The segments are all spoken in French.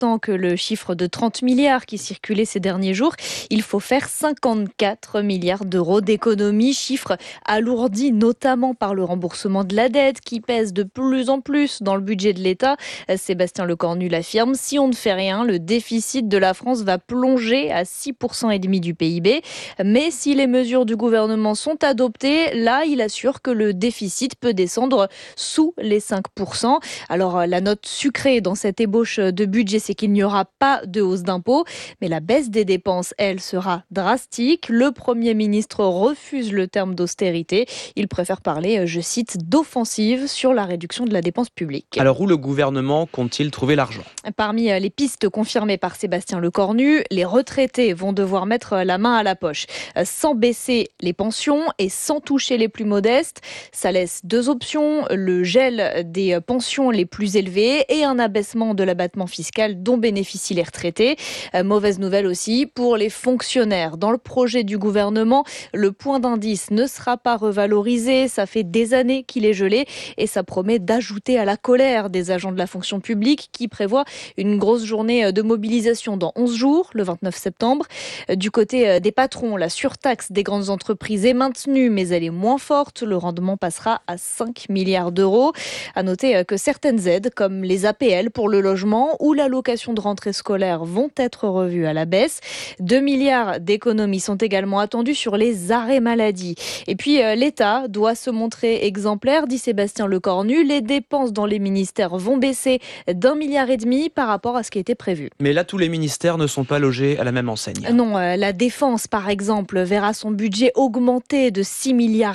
maintenant que le chiffre de 30 milliards qui circulait ces derniers jours. Il faut faire 54 milliards d'euros d'économies, chiffre alourdi notamment par le remboursement de la dette qui pèse de plus en plus dans le budget de l'État. Sébastien Lecornu l'affirme, si on ne fait rien, le déficit de la France va plonger à 6,5% du PIB. Mais si les mesures du gouvernement sont adoptées, là, il assure que le déficit peut descendre sous les 5%. Alors, la note sucrée dans cette ébauche de budget, c'est qu'il n'y aura pas de hausse d'impôts, mais la baisse des dépenses, elle, sera drastique. Le Premier ministre refuse le terme d'austérité. Il préfère parler, je cite, d'offensive sur la réduction de la dépense publique. Alors où le gouvernement compte-t-il trouver l'argent ? Parmi les pistes confirmées par Sébastien Lecornu, les retraités vont devoir mettre la main à la poche, sans baisser les pensions et sans toucher les plus modestes. Ça laisse deux options, le gel des pensions les plus élevées et un abaissement de l'abattement fiscal dont bénéficient les retraités. Mauvaise nouvelle aussi pour les fonctionnaires. Dans le projet du gouvernement, le point d'indice ne sera pas revalorisé. Ça fait des années qu'il est gelé et ça promet d'ajouter à la colère des agents de la fonction publique qui prévoient une grosse journée de mobilisation dans 11 jours, le 29 septembre. Du côté des patrons, la surtaxe des grandes entreprises est maintenue, mais elle est moins forte. Le rendement passera à 5 milliards d'euros. À noter que certaines aides, comme les APL pour le logement ou l'allocation de rentrée scolaire, vont être revues à la baisse. 2 milliards d'économies sont également attendues sur les arrêts maladie. Et puis, l'État doit se montrer exemplaire, dit Sébastien Lecornu. Les dépenses dans les ministères vont baisser d'1,5 milliard par rapport à ce qui était prévu. Mais là, tous les ministères ne sont pas logés à la même enseigne. Non, la défense, par exemple, verra son budget augmenter de 6,5 milliards.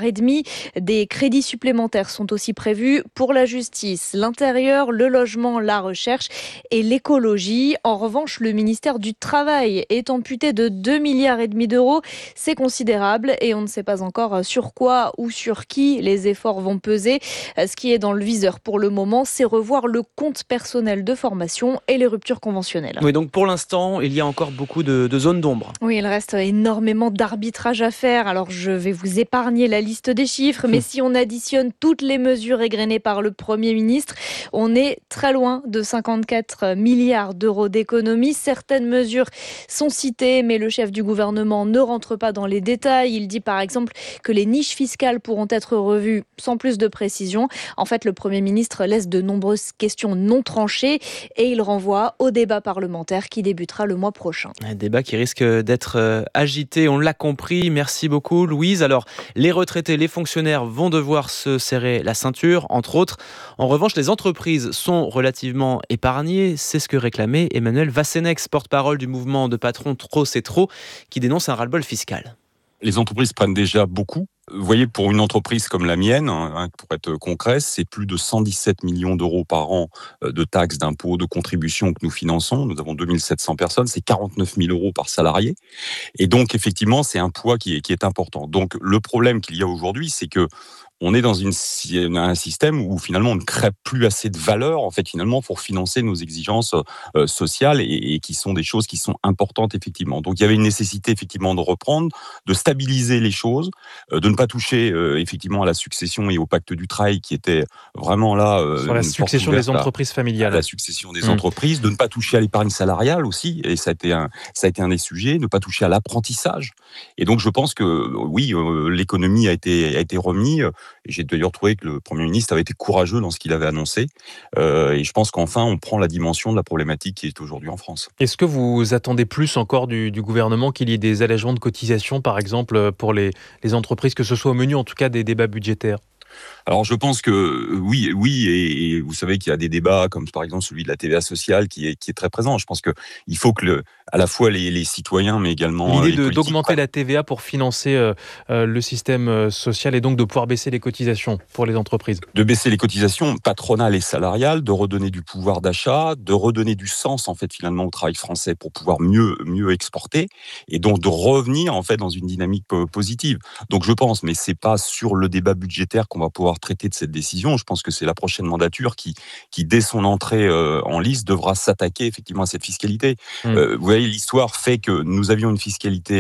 Des crédits supplémentaires sont aussi prévus pour la justice, l'intérieur, le logement, la recherche et l'écologie. En revanche, le ministère du Travail est amputé de 2,5 milliards d'euros. C'est considérable et on ne sait pas encore sur quoi ou sur qui les efforts vont peser. Ce qui est dans le viseur pour le moment, c'est revoir le compte personnel de formation et les ruptures conventionnelles. Oui, donc pour l'instant, il y a encore beaucoup de zones d'ombre. Oui, il reste énormément d'arbitrage à faire. Alors, je vais vous épargner la liste des chiffres, mais si on additionne toutes les mesures égrenées par le Premier ministre, on est très loin de 54 milliards d'euros d'économies. Certaines mesures sont citées, mais le chef du gouvernement ne rentre pas dans les détails. Il dit par exemple que les niches fiscales pourront être revues sans plus de précision. En fait, le Premier ministre laisse de nombreuses questions non tranchées et il renvoie au débat parlementaire qui débutera le mois prochain. Un débat qui risque d'être agité, on l'a compris. Merci beaucoup Louise. Alors, les retraités, les fonctionnaires vont devoir se serrer la ceinture, entre autres. En revanche, les entreprises sont relativement épargnées. C'est ce que réclamait Emmanuel Vassenex, porte-parole du mouvement de patrons Trop c'est trop, qui dénonce un ras-le-bol fiscal. Les entreprises prennent déjà beaucoup. Vous voyez, pour une entreprise comme la mienne, pour être concret, c'est plus de 117 millions d'euros par an de taxes, d'impôts, de contributions que nous finançons. Nous avons 2700 personnes, c'est 49 000 euros par salarié. Et donc, effectivement, c'est un poids qui est important. Donc, le problème qu'il y a aujourd'hui, c'est que on est dans un système où finalement on ne crée plus assez de valeur en fait finalement pour financer nos exigences sociales et qui sont des choses qui sont importantes effectivement. Donc il y avait une nécessité effectivement de reprendre, de stabiliser les choses, de ne pas toucher effectivement à la succession et au pacte du travail qui était vraiment là sur la succession des entreprises familiales. La succession des entreprises, de ne pas toucher à l'épargne salariale aussi, et ça a été un des sujets, ne pas toucher à l'apprentissage. Et donc je pense que oui, l'économie a été remise. Et j'ai d'ailleurs trouvé que le Premier ministre avait été courageux dans ce qu'il avait annoncé. Et je pense qu'enfin, on prend la dimension de la problématique qui est aujourd'hui en France. Est-ce que vous attendez plus encore du gouvernement qu'il y ait des allègements de cotisations, par exemple, pour les entreprises, que ce soit au menu, en tout cas, des débats budgétaires ? Alors je pense que oui, et vous savez qu'il y a des débats comme par exemple celui de la TVA sociale qui est très présent. Je pense que il faut que à la fois les citoyens mais également l'idée d'augmenter la TVA pour financer le système social et donc de pouvoir baisser les cotisations pour les entreprises. De baisser les cotisations patronales et salariales, de redonner du pouvoir d'achat, de redonner du sens en fait finalement au travail français pour pouvoir mieux exporter et donc de revenir en fait dans une dynamique positive. Donc je pense, mais c'est pas sur le débat budgétaire qu'on va pouvoir traiter de cette décision. Je pense que c'est la prochaine mandature qui dès son entrée en lice, devra s'attaquer effectivement à cette fiscalité. Vous voyez, l'histoire fait que nous avions une fiscalité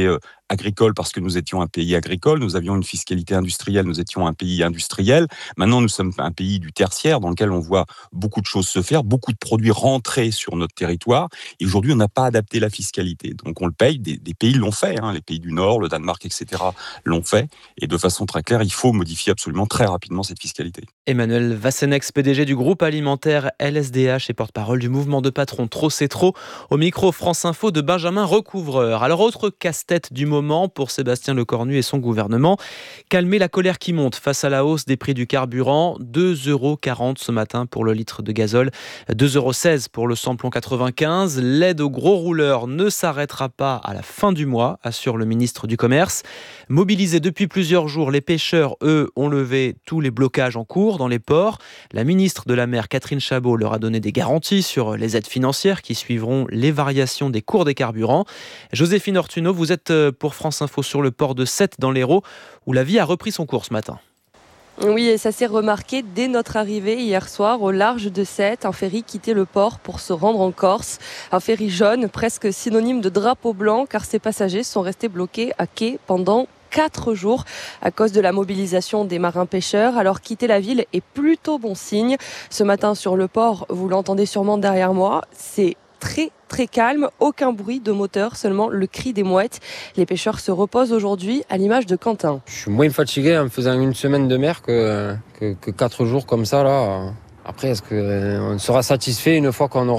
agricole parce que nous étions un pays agricole, nous avions une fiscalité industrielle, nous étions un pays industriel. Maintenant, nous sommes un pays du tertiaire dans lequel on voit beaucoup de choses se faire, beaucoup de produits rentrer sur notre territoire. Et aujourd'hui, on n'a pas adapté la fiscalité. Donc, on le paye. Des pays l'ont fait. Les pays du Nord, le Danemark, etc. l'ont fait. Et de façon très claire, il faut modifier absolument très rapidement cette fiscalité. Emmanuel Vassenex, PDG du groupe alimentaire LSDH et porte-parole du mouvement de patrons Trop c'est trop, au micro France Info de Benjamin Recouvreur. Alors, autre casse-tête du moment pour Sébastien Lecornu et son gouvernement, calmer la colère qui monte face à la hausse des prix du carburant. 2,40 € ce matin pour le litre de gazole, 2,16 € pour le samplon 95. L'aide aux gros rouleurs ne s'arrêtera pas à la fin du mois, assure le ministre du Commerce. Mobilisés depuis plusieurs jours, les pêcheurs, eux, ont levé tous les blocages en cours dans les ports. La ministre de la Mer, Catherine Chabot, leur a donné des garanties sur les aides financières qui suivront les variations des cours des carburants. Joséphine Ortuno, vous êtes pour France Info sur le port de Sète dans l'Hérault, où la vie a repris son cours ce matin. Oui, et ça s'est remarqué dès notre arrivée hier soir au large de Sète. Un ferry quittait le port pour se rendre en Corse. Un ferry jaune, presque synonyme de drapeau blanc, car ses passagers sont restés bloqués à quai pendant 4 jours à cause de la mobilisation des marins-pêcheurs. Alors quitter la ville est plutôt bon signe. Ce matin sur le port, vous l'entendez sûrement derrière moi, c'est très calme, aucun bruit de moteur, seulement le cri des mouettes. Les pêcheurs se reposent aujourd'hui à l'image de Quentin. Je suis moins fatigué en faisant une semaine de mer que 4 jours comme ça là. Après, est-ce qu'on sera satisfait une fois qu'on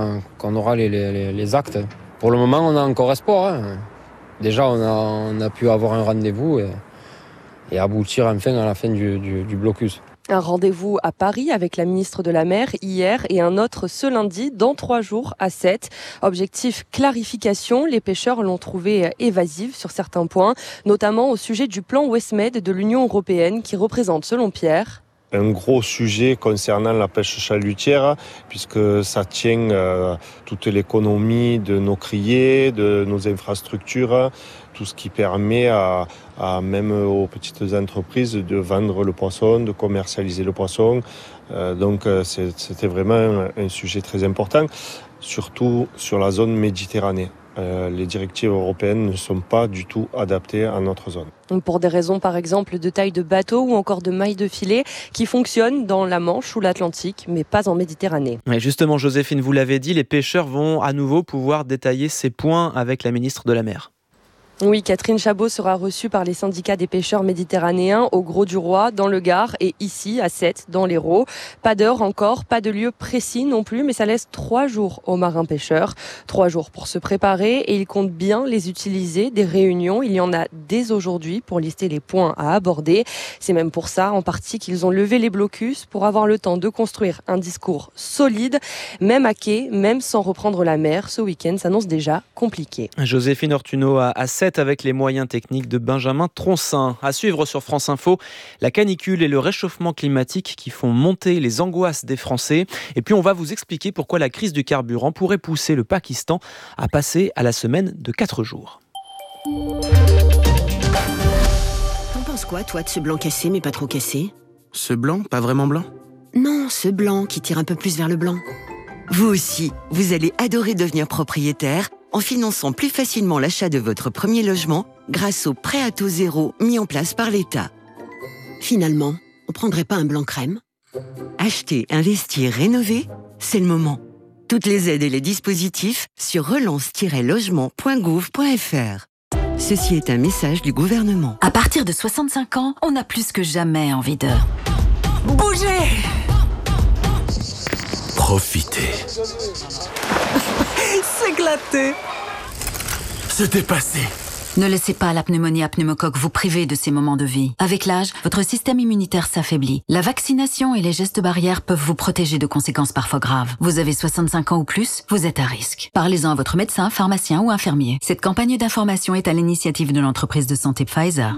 aura les actes? Pour le moment, on a encore espoir. Déjà, on a pu avoir un rendez-vous et aboutir enfin à la fin du blocus. Un rendez-vous à Paris avec la ministre de la Mer hier et un autre ce lundi dans 3 jours à Sète. Objectif clarification, les pêcheurs l'ont trouvé évasive sur certains points, notamment au sujet du plan Westmed de l'Union européenne qui représente, selon Pierre, un gros sujet concernant la pêche chalutière, puisque ça tient toute l'économie de nos criers, de nos infrastructures, tout ce qui permet à même aux petites entreprises de vendre le poisson, de commercialiser le poisson. Donc c'était vraiment un sujet très important, surtout sur la zone Méditerranée. Les directives européennes ne sont pas du tout adaptées à notre zone. Pour des raisons par exemple de taille de bateau ou encore de mailles de filet qui fonctionnent dans la Manche ou l'Atlantique, mais pas en Méditerranée. Et justement, Joséphine, vous l'avez dit, les pêcheurs vont à nouveau pouvoir détailler ces points avec la ministre de la Mer. Oui, Catherine Chabot sera reçue par les syndicats des pêcheurs méditerranéens au Gros du Roi, dans le Gard, et ici, à Sète, dans l'Hérault. Pas d'heure encore, pas de lieu précis non plus, mais ça laisse 3 jours aux marins-pêcheurs. 3 jours pour se préparer, et ils comptent bien les utiliser. Des réunions, il y en a dès aujourd'hui pour lister les points à aborder. C'est même pour ça, en partie, qu'ils ont levé les blocus, pour avoir le temps de construire un discours solide, même à quai, même sans reprendre la mer. Ce week-end s'annonce déjà compliqué. Joséphine Ortuno à Sète avec les moyens techniques de Benjamin Troncin. À suivre sur France Info, la canicule et le réchauffement climatique qui font monter les angoisses des Français. Et puis on va vous expliquer pourquoi la crise du carburant pourrait pousser le Pakistan à passer à la semaine de 4 jours. T'en penses quoi, toi, de ce blanc cassé mais pas trop cassé? Ce blanc, pas vraiment blanc? Non, ce blanc qui tire un peu plus vers le blanc. Vous aussi, vous allez adorer devenir propriétaire en finançant plus facilement l'achat de votre premier logement grâce au prêt à taux zéro mis en place par l'État. Finalement, on prendrait pas un blanc crème? Acheter, investir, rénover, c'est le moment. Toutes les aides et les dispositifs sur relance-logement.gouv.fr. Ceci est un message du gouvernement. À partir de 65 ans, on a plus que jamais envie de bouger. Profitez. S'éclater. Se dépasser. Ne laissez pas la pneumonie à pneumocoque vous priver de ces moments de vie. Avec l'âge, votre système immunitaire s'affaiblit. La vaccination et les gestes barrières peuvent vous protéger de conséquences parfois graves. Vous avez 65 ans ou plus, vous êtes à risque. Parlez-en à votre médecin, pharmacien ou infirmier. Cette campagne d'information est à l'initiative de l'entreprise de santé Pfizer.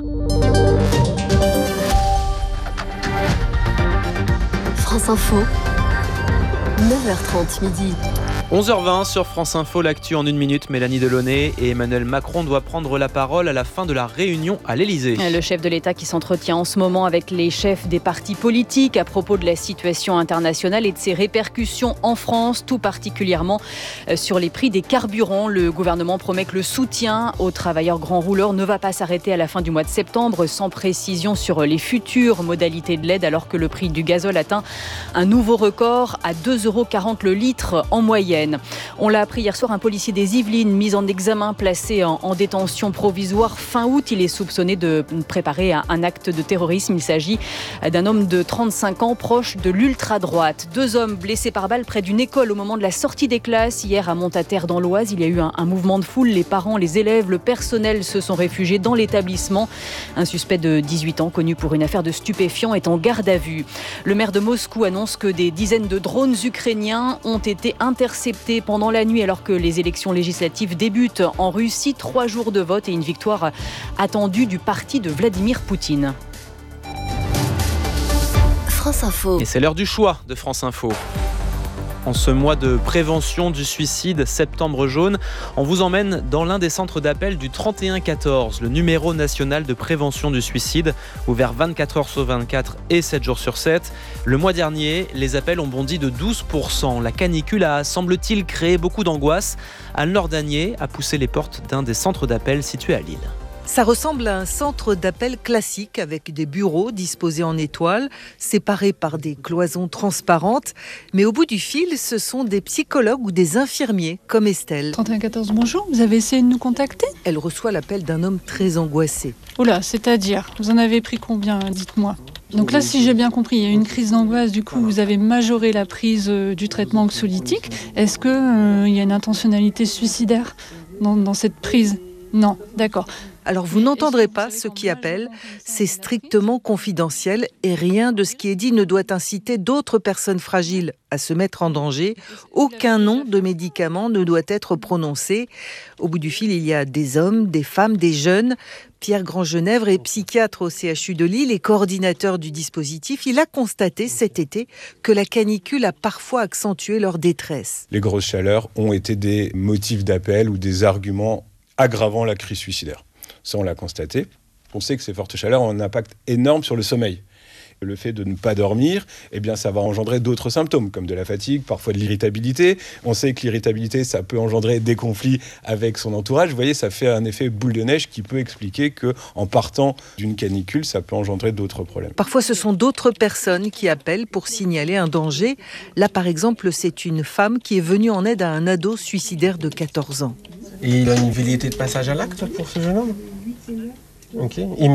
France Info, 9h30 midi. 11h20 sur France Info, l'actu en 1 minute. Mélanie Delaunay et Emmanuel Macron doivent prendre la parole à la fin de la réunion à l'Elysée. Le chef de l'État qui s'entretient en ce moment avec les chefs des partis politiques à propos de la situation internationale et de ses répercussions en France, tout particulièrement sur les prix des carburants. Le gouvernement promet que le soutien aux travailleurs grands rouleurs ne va pas s'arrêter à la fin du mois de septembre, sans précision sur les futures modalités de l'aide, alors que le prix du gazole atteint un nouveau record à 2,40 € le litre en moyenne. On l'a appris hier soir, un policier des Yvelines mis en examen, placé en détention provisoire fin août. Il est soupçonné de préparer un acte de terrorisme. Il s'agit d'un homme de 35 ans, proche de l'ultra-droite. 2 hommes blessés par balle près d'une école au moment de la sortie des classes. Hier à Montataire dans l'Oise, il y a eu un mouvement de foule. Les parents, les élèves, le personnel se sont réfugiés dans l'établissement. Un suspect de 18 ans, connu pour une affaire de stupéfiants, est en garde à vue. Le maire de Moscou annonce que des dizaines de drones ukrainiens ont été interceptés pendant la nuit alors que les élections législatives débutent en Russie. 3 jours de vote et une victoire attendue du parti de Vladimir Poutine. France Info. Et c'est l'heure du choix de France Info. En ce mois de prévention du suicide, Septembre jaune, on vous emmène dans l'un des centres d'appel du 3114, le numéro national de prévention du suicide, ouvert 24 heures sur 24 et 7 jours sur 7. Le mois dernier, les appels ont bondi de 12%. La canicule a, semble-t-il, créé beaucoup d'angoisse. Anne Lordanier a poussé les portes d'un des centres d'appel situés à Lille. Ça ressemble à un centre d'appel classique avec des bureaux disposés en étoiles, séparés par des cloisons transparentes. Mais au bout du fil, ce sont des psychologues ou des infirmiers, comme Estelle. 3114, bonjour, vous avez essayé de nous contacter ? Elle reçoit l'appel d'un homme très angoissé. Oula, c'est-à-dire, vous en avez pris combien, dites-moi ? Donc là, si j'ai bien compris, il y a une crise d'angoisse, du coup vous avez majoré la prise du traitement anxiolytique. Est-ce qu'il y a une intentionnalité suicidaire dans cette prise ? Non, d'accord. Alors vous n'entendrez pas ceux qui appellent, c'est strictement confidentiel et rien de ce qui est dit ne doit inciter d'autres personnes fragiles à se mettre en danger. Aucun nom de médicament ne doit être prononcé. Au bout du fil, il y a des hommes, des femmes, des jeunes. Pierre Grandgenèvre est psychiatre au CHU de Lille et coordinateur du dispositif. Il a constaté cet été que la canicule a parfois accentué leur détresse. Les grosses chaleurs ont été des motifs d'appel ou des arguments aggravant la crise suicidaire. Ça, on l'a constaté. On sait que ces fortes chaleurs ont un impact énorme sur le sommeil. Le fait de ne pas dormir, eh bien, ça va engendrer d'autres symptômes, comme de la fatigue, parfois de l'irritabilité. On sait que l'irritabilité, ça peut engendrer des conflits avec son entourage. Vous voyez, ça fait un effet boule de neige qui peut expliquer qu'en partant d'une canicule, ça peut engendrer d'autres problèmes. Parfois, ce sont d'autres personnes qui appellent pour signaler un danger. Là, par exemple, c'est une femme qui est venue en aide à un ado suicidaire de 14 ans. Et il a une velléité de passage à l'acte pour ce jeune homme ? Ok. Immédiate ?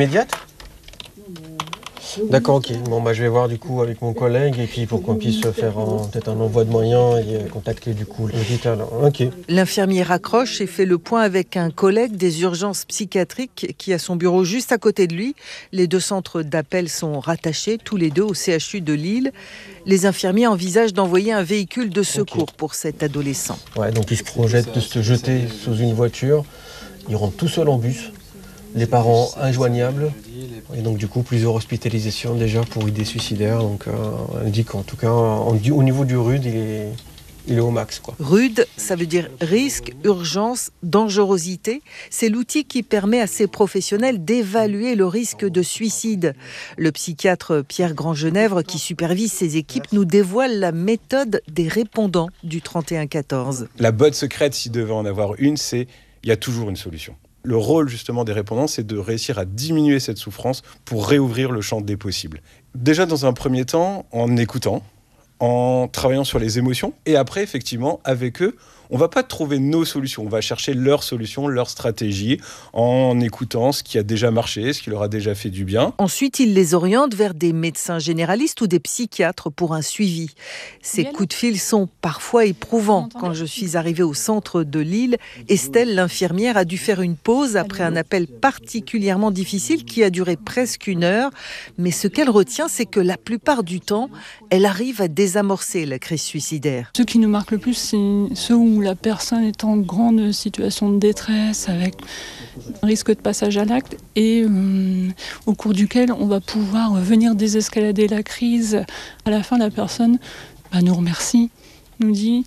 D'accord, ok. Bon, je vais voir du coup avec mon collègue et puis pour qu'on puisse faire peut-être un envoi de moyens et contacter du coup l'hôpital. Ok. L'infirmier raccroche et fait le point avec un collègue des urgences psychiatriques qui a son bureau juste à côté de lui. Les 2 centres d'appel sont rattachés, tous les 2 au CHU de Lille. Les infirmiers envisagent d'envoyer un véhicule de secours pour cet adolescent. Ouais, donc ils se projettent de se jeter sous une voiture. Ils rentrent tout seuls en bus. Les parents injoignables. Et donc du coup, plusieurs hospitalisations déjà pour idées suicidaires. Donc elle dit qu'en tout cas, au niveau du RUD, il est au max, quoi. RUD, ça veut dire risque, urgence, dangerosité. C'est l'outil qui permet à ces professionnels d'évaluer le risque de suicide. Le psychiatre Pierre Grandgenèvre, qui supervise ces équipes, nous dévoile la méthode des répondants du 3114. La botte secrète, s'il devait en avoir une, c'est il y a toujours une solution. Le rôle justement des répondants, c'est de réussir à diminuer cette souffrance pour réouvrir le champ des possibles. Déjà dans un premier temps, en écoutant, en travaillant sur les émotions, et après effectivement avec eux, on ne va pas trouver nos solutions, on va chercher leurs solutions, leurs stratégies, en écoutant ce qui a déjà marché, ce qui leur a déjà fait du bien. Ensuite, il les oriente vers des médecins généralistes ou des psychiatres pour un suivi. Ces coups de fil sont parfois éprouvants. Quand je suis arrivée au centre de Lille, Estelle, l'infirmière, a dû faire une pause après un appel particulièrement difficile qui a duré presque 1 heure. Mais ce qu'elle retient, c'est que la plupart du temps, elle arrive à désamorcer la crise suicidaire. Ce qui nous marque le plus, c'est ceux où la personne est en grande situation de détresse, avec un risque de passage à l'acte et au cours duquel on va pouvoir venir désescalader la crise. À la fin, la personne nous remercie, nous dit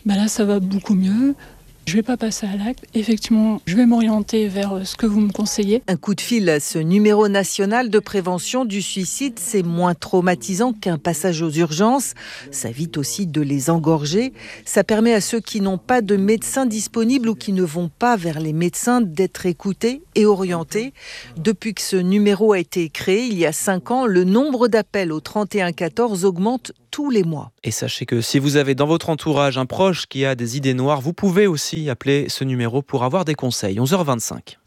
Là, ça va beaucoup mieux. Je ne vais pas passer à l'acte. Effectivement, je vais m'orienter vers ce que vous me conseillez. Un coup de fil à ce numéro national de prévention du suicide, c'est moins traumatisant qu'un passage aux urgences. Ça évite aussi de les engorger. Ça permet à ceux qui n'ont pas de médecin disponible ou qui ne vont pas vers les médecins d'être écoutés et orientés. Depuis que ce numéro a été créé, il y a 5 ans, le nombre d'appels au 3114 augmente tous les mois. Et sachez que si vous avez dans votre entourage un proche qui a des idées noires, vous pouvez aussi appeler ce numéro pour avoir des conseils. 11h25.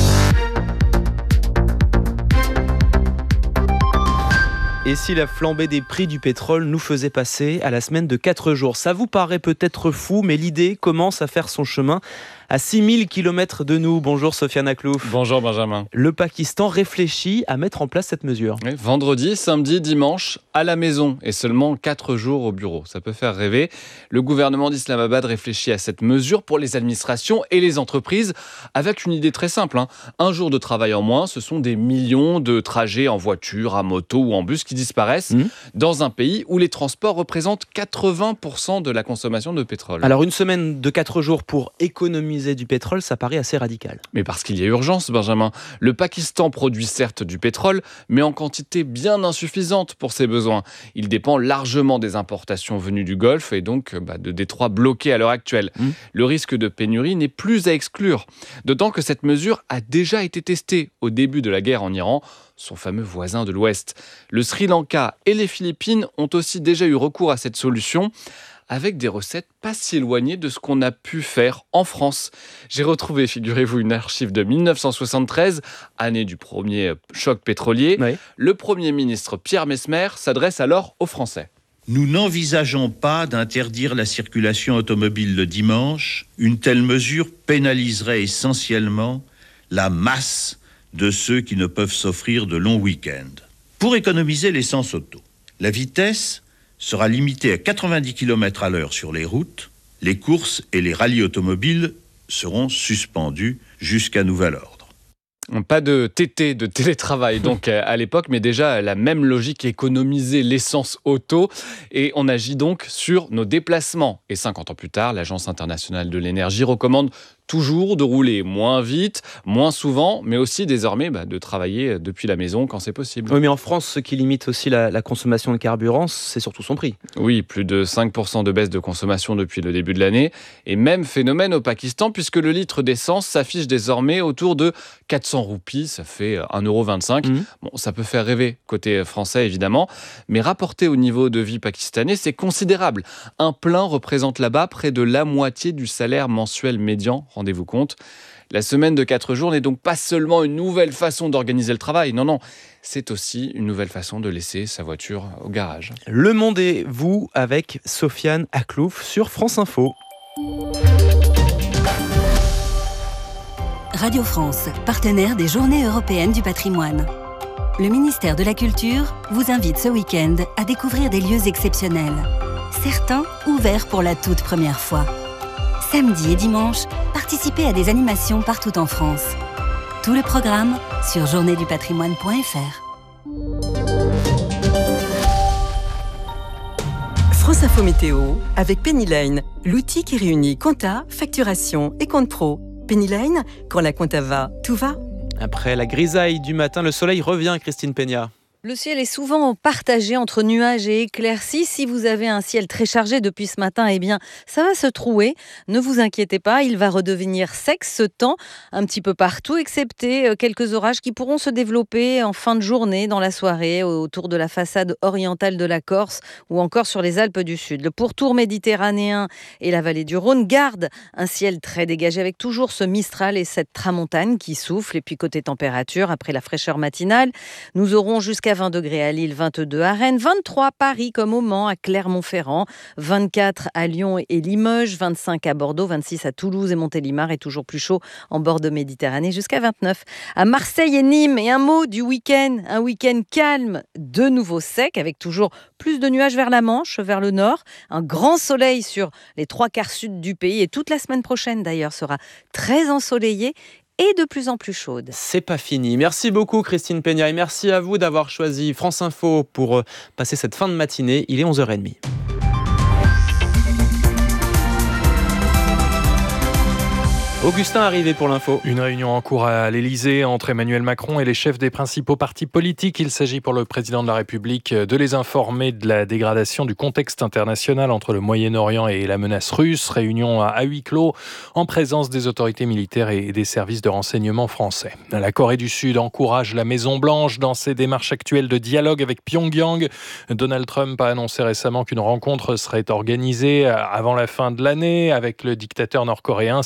Et si la flambée des prix du pétrole nous faisait passer à la semaine de 4 jours ? Ça vous paraît peut-être fou, mais l'idée commence à faire son chemin à 6000 km de nous. Bonjour Sofiane Aklouf. Bonjour Benjamin. Le Pakistan réfléchit à mettre en place cette mesure. Oui, vendredi, samedi, dimanche, à la maison et seulement 4 jours au bureau. Ça peut faire rêver. Le gouvernement d'Islamabad réfléchit à cette mesure pour les administrations et les entreprises avec une idée très simple. Un jour de travail en moins, ce sont des millions de trajets en voiture, à moto ou en bus qui disparaissent dans un pays où les transports représentent 80% de la consommation de pétrole. Alors une semaine de 4 jours pour économiser du pétrole, ça paraît assez radical. Mais parce qu'il y a urgence, Benjamin. Le Pakistan produit certes du pétrole, mais en quantité bien insuffisante pour ses besoins. Il dépend largement des importations venues du Golfe et donc de détroits bloqués à l'heure actuelle. Le risque de pénurie n'est plus à exclure. D'autant que cette mesure a déjà été testée au début de la guerre en Iran, son fameux voisin de l'Ouest. Le Sri Lanka et les Philippines ont aussi déjà eu recours à cette solution, avec des recettes pas si éloignées de ce qu'on a pu faire en France. J'ai retrouvé, figurez-vous, une archive de 1973, année du premier choc pétrolier. Oui. Le Premier ministre Pierre Messmer s'adresse alors aux Français. Nous n'envisageons pas d'interdire la circulation automobile le dimanche. Une telle mesure pénaliserait essentiellement la masse de ceux qui ne peuvent s'offrir de longs week-ends. Pour économiser l'essence auto, la vitesse sera limité à 90 km/h sur les routes. Les courses et les rallyes automobiles seront suspendus jusqu'à nouvel ordre. Pas de TT, de télétravail donc à l'époque, mais déjà la même logique, économiser l'essence auto. Et on agit donc sur nos déplacements. Et 50 ans plus tard, l'Agence internationale de l'énergie recommande toujours de rouler moins vite, moins souvent, mais aussi désormais de travailler depuis la maison quand c'est possible. Oui, mais en France, ce qui limite aussi la consommation de carburant, c'est surtout son prix. Oui, plus de 5% de baisse de consommation depuis le début de l'année. Et même phénomène au Pakistan, puisque le litre d'essence s'affiche désormais autour de 400 roupies, ça fait 1,25 €. Bon, ça peut faire rêver côté français, évidemment, mais rapporté au niveau de vie pakistanais, c'est considérable. Un plein représente là-bas près de la moitié du salaire mensuel médian. Rendez-vous compte. La semaine de 4 jours n'est donc pas seulement une nouvelle façon d'organiser le travail. Non, c'est aussi une nouvelle façon de laisser sa voiture au garage. Le Monde et vous avec Sofiane Aklouf sur France Info. Radio France, partenaire des Journées européennes du patrimoine. Le ministère de la Culture vous invite ce week-end à découvrir des lieux exceptionnels. Certains ouverts pour la toute première fois. Samedi et dimanche, participez à des animations partout en France. Tout le programme sur journéedupatrimoine.fr. France Info Météo avec Pennyline, l'outil qui réunit compta, facturation et compte pro. Pennyline, quand la compta va, tout va. Après la grisaille du matin, le soleil revient, Christine Peña. Le ciel est souvent partagé entre nuages et éclaircies. Si vous avez un ciel très chargé depuis ce matin, eh bien, ça va se trouer. Ne vous inquiétez pas, il va redevenir sec ce temps un petit peu partout, excepté quelques orages qui pourront se développer en fin de journée, dans la soirée, autour de la façade orientale de la Corse ou encore sur les Alpes du Sud. Le pourtour méditerranéen et la vallée du Rhône gardent un ciel très dégagé avec toujours ce Mistral et cette tramontane qui souffle. Et puis côté température, après la fraîcheur matinale, nous aurons jusqu'à 20 degrés à Lille, 22 à Rennes, 23 à Paris comme au Mans, à Clermont-Ferrand, 24 à Lyon et Limoges, 25 à Bordeaux, 26 à Toulouse et Montélimar et toujours plus chaud en bord de Méditerranée jusqu'à 29 à Marseille et Nîmes. Et un mot du week-end, un week-end calme, de nouveau sec avec toujours plus de nuages vers la Manche, vers le nord, un grand soleil sur les 3/4 sud du pays et toute la semaine prochaine d'ailleurs sera très ensoleillée et de plus en plus chaude. C'est pas fini. Merci beaucoup Christine Peña et merci à vous d'avoir choisi France Info pour passer cette fin de matinée. Il est 11h30. Augustin arrivé pour l'info. Une réunion en cours à l'Elysée entre Emmanuel Macron et les chefs des principaux partis politiques. Il s'agit pour le président de la République de les informer de la dégradation du contexte international entre le Moyen-Orient et la menace russe. Réunion à huis clos en présence des autorités militaires et des services de renseignement français. La Corée du Sud encourage la Maison-Blanche dans ses démarches actuelles de dialogue avec Pyongyang. Donald Trump a annoncé récemment qu'une rencontre serait organisée avant la fin de l'année avec le dictateur nord-coréen.